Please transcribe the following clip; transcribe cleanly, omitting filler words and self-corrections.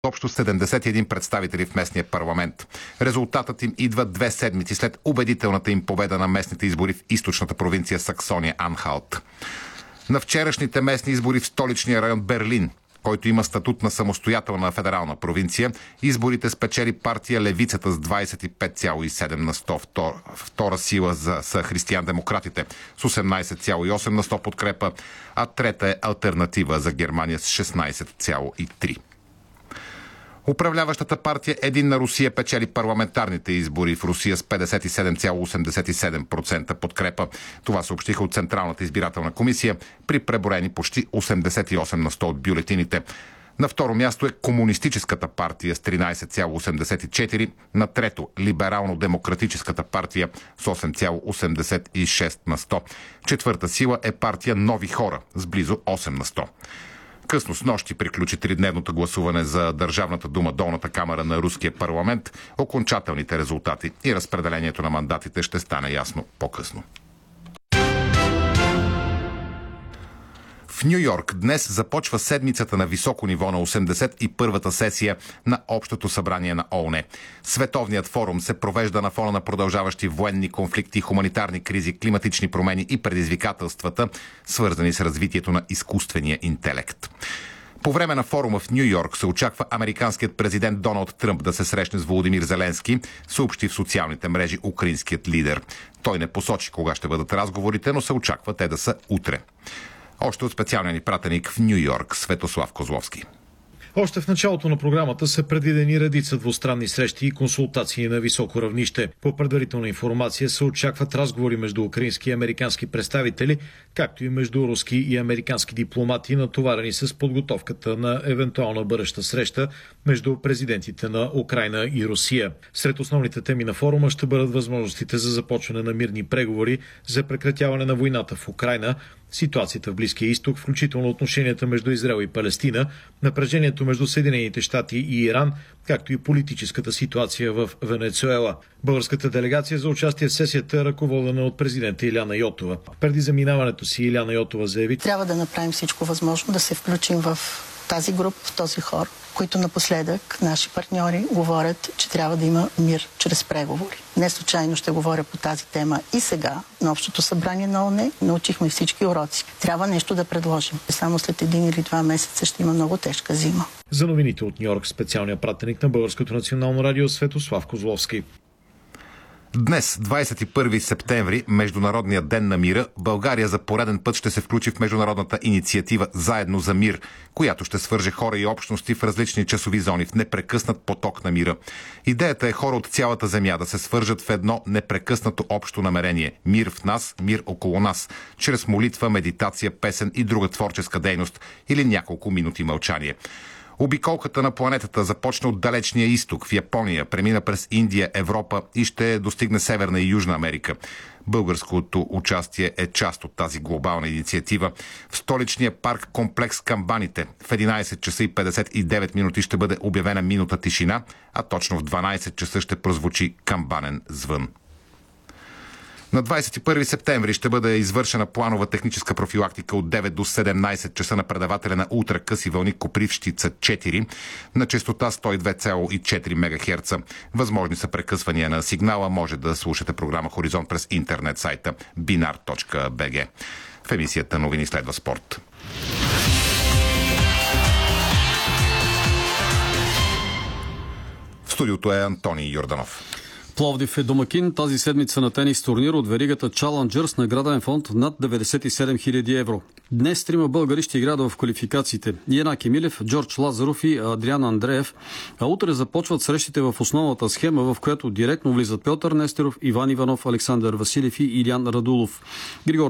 общо 71 представители в местния парламент. Резултатът им идва 2 седмици след убедителната им победа на местните избори в източната провинция Саксония-Анхалт. На вчерашните местни избори в столичния район Берлин, който има статут на самостоятелна федерална провинция, изборите спечели партия Левицата с 25,7 на 100. Втора сила са християн-демократите с 18,8 на 100 подкрепа, а трета е Алтернатива за Германия с 16,3. Управляващата партия Единна Русия печели парламентарните избори в Русия с 57,87% подкрепа. Това съобщиха от Централната избирателна комисия при преброени почти 88 на 100 от бюлетините. На второ място е Комунистическата партия с 13,84%, на трето Либерално-демократическата партия с 8,86 на 100. Четвърта сила е партия Нови хора с близо 8 на 100. Късно с нощи приключи тридневното гласуване за Държавната дума, долната камара на руския парламент. Окончателните резултати и разпределението на мандатите ще стане ясно по-късно. В Ню Йорк днес започва седмицата на високо ниво на 81-та сесия на Общото събрание на ООН. Световният форум се провежда на фона на продължаващи военни конфликти, хуманитарни кризи, климатични промени и предизвикателствата, свързани с развитието на изкуствения интелект. По време на форума в Ню Йорк се очаква американският президент Доналд Тръмп да се срещне с Володимир Зеленски, съобщи в социалните мрежи украинският лидер. Той не посочи кога ще бъдат разговорите, но се очаква те да са утре. Още от специалния ни пратеник в Ню Йорк Светослав Козловски. Още в началото на програмата са предвидени редица двустранни срещи и консултации на високо равнище. По предварителна информация се очакват разговори между украински и американски представители, както и между руски и американски дипломати, натоварени с подготовката на евентуална бъдеща среща между президентите на Украйна и Русия. Сред основните теми на форума ще бъдат възможностите за започване на мирни преговори за прекратяване на войната в Украйна, ситуацията в Близкия изток, включително отношенията между Израел и Палестина, напрежението между Съединените щати и Иран, както и политическата ситуация в Венецуела. Българската делегация за участие в сесията е ръководена от президента Илияна Йотова. Преди заминаването си Илияна Йотова заяви: трябва да направим всичко възможно да се включим в тази група, в този хор, които напоследък наши партньори говорят, че трябва да има мир чрез преговори. Не случайно ще говоря по тази тема и сега на Общото събрание на ООН. Научихме всички уроци. Трябва нещо да предложим. Само след 1 или 2 месеца ще има много тежка зима. За новините от Ню Йорк специалният пратеник на Българското национално радио Светослав Козловски. Днес, 21 септември, Международният ден на мира, България за пореден път ще се включи в международната инициатива Заедно за мир, която ще свърже хора и общности в различни часови зони в непрекъснат поток на мира. Идеята е хора от цялата земя да се свържат в едно непрекъснато общо намерение – мир в нас, мир около нас, чрез молитва, медитация, песен и друга творческа дейност или няколко минути мълчание. Обиколката на планетата започна от далечния изток, в Япония, премина през Индия, Европа и ще достигне Северна и Южна Америка. Българското участие е част от тази глобална инициатива. В столичния парк комплекс Камбаните в 11 часа и 59 минути ще бъде обявена минута тишина, а точно в 12 часа ще прозвучи камбанен звън. На 21 септември ще бъде извършена планова техническа профилактика от 9 до 17 часа на предавателя на ултракъси вълни Копривщица 4 на честота 102,4 МГц. Възможни са прекъсвания на сигнала. Може да слушате програма Хоризонт през интернет сайта binar.bg. В емисията новини следва спорт. В студиото е Антоний Йорданов. Пловдив е домакин тази седмица на тенис турнир от веригата Challenger с награден фонд над 97 000 евро. Днес 3 българи ще играят в квалификациите. Янаки Милев, Джордж Лазаров и Адриан Андреев. А утре започват срещите в основната схема, в която директно влизат Пьотър Нестеров, Иван Иванов, Александър Василев и Илян Радулов. Григор